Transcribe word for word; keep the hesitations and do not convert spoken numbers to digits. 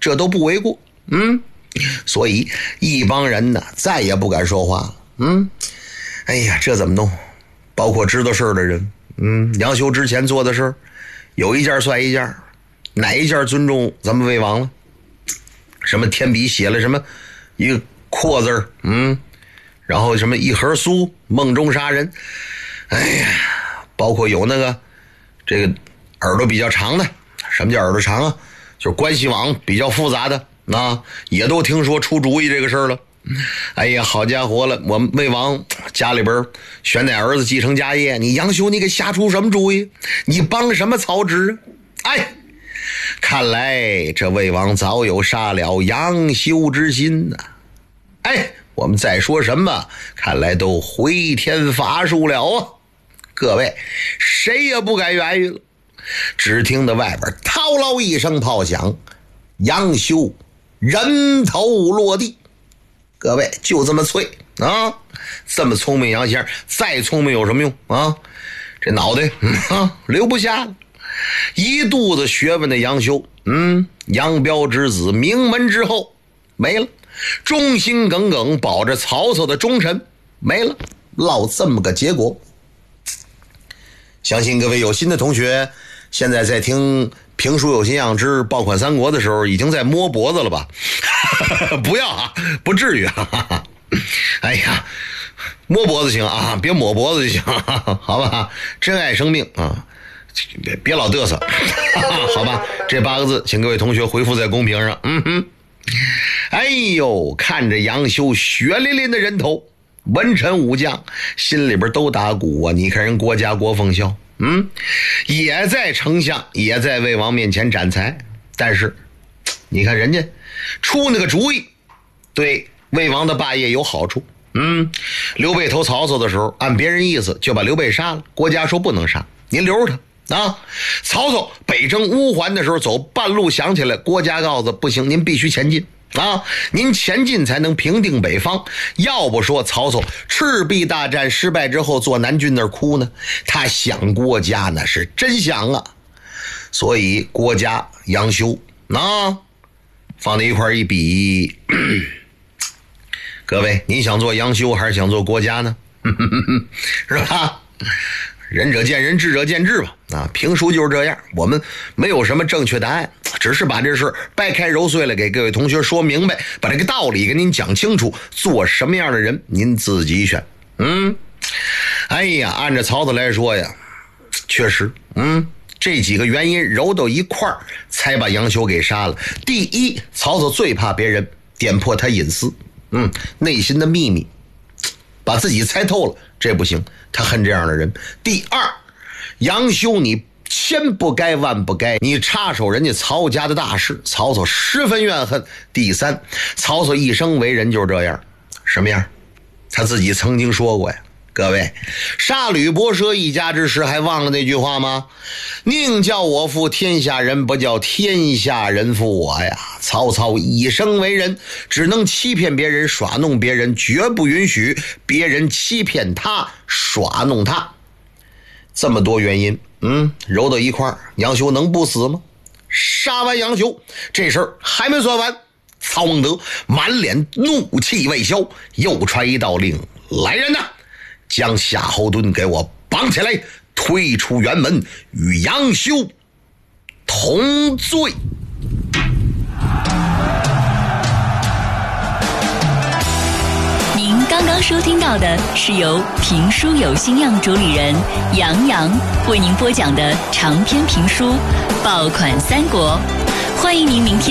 这都不为过。嗯，所以一帮人呢再也不敢说话了。嗯，哎呀，这怎么弄？包括知道事儿的人，嗯，杨修之前做的事儿，有一件算一件，哪一件尊重咱们魏王了？什么天笔写了什么一个阔字儿，嗯，然后什么一盒酥，梦中杀人，哎呀，包括有那个这个耳朵比较长的，什么叫耳朵长啊？就是关系网比较复杂的，啊，也都听说出主意这个事儿了。哎呀，好家伙了，我们魏王家里边选哪儿子继承家业，你杨修你给瞎出什么主意？你帮什么曹植啊？哎，看来这魏王早有杀了杨修之心呐、啊。哎，我们再说什么，看来都回天乏术了啊！各位，谁也不敢言语了。只听得外边滔唠一声炮响，杨修人头落地。各位，就这么脆啊！这么聪明杨先生，再聪明有什么用啊？这脑袋、嗯、啊留不下了。一肚子学问的杨修，嗯，杨彪之子，名门之后没了，忠心耿耿保着曹操的忠臣没了，落这么个结果。相信各位有心的同学现在在听评书有心养之爆款三国的时候已经在摸脖子了吧？不要啊，不至于啊。哎呀，摸脖子行啊，别抹脖子就行，好吧？珍爱生命啊，别别老嘚瑟，好吧？这八个字请各位同学回复在公屏上。嗯哼，哎呦，看着杨修血淋淋的人头，文臣武将心里边都打鼓啊！你看人郭嘉郭奉孝，嗯，也在丞相也在魏王面前展才，但是你看人家出那个主意对魏王的霸业有好处。嗯，刘备投曹操的时候按别人意思就把刘备杀了，郭嘉说不能杀，您留着他啊。曹操北征乌桓的时候走半路想起来，郭嘉告诉不行，您必须前进啊，您前进才能平定北方。要不说曹操赤壁大战失败之后坐南郡那儿哭呢，他想郭嘉呢是真想啊。所以郭嘉杨修啊放在一块一比，各位你想做杨修还是想做郭嘉呢？是吧？仁者见仁，智者见智吧。啊，评书就是这样，我们没有什么正确答案，只是把这事掰开揉碎了给各位同学说明白，把这个道理跟您讲清楚，做什么样的人您自己选。嗯，哎呀，按照曹操来说呀，确实，嗯，这几个原因揉到一块儿，才把杨修给杀了。第一，曹操最怕别人点破他隐私，嗯，内心的秘密，把自己猜透了，这不行，他恨这样的人。第二，杨修你千不该万不该，你插手人家曹家的大事，曹操十分怨恨。第三，曹操一生为人就是这样，什么样？他自己曾经说过呀，各位，杀吕伯奢一家之时还忘了那句话吗？宁叫我负天下人，不叫天下人负我呀。曹操一生为人，只能欺骗别人，耍弄别人，绝不允许别人欺骗他，耍弄他。这么多原因，嗯，揉到一块儿，杨修能不死吗？杀完杨修，这事儿还没算完。曹孟德满脸怒气未消，又传一道令，来人呐，将夏侯惇给我绑起来，推出辕门，与杨修同罪。 您刚刚收听到的是由评书有心样主理人杨洋为您播讲的长篇评书《爆款三国》，欢迎您明天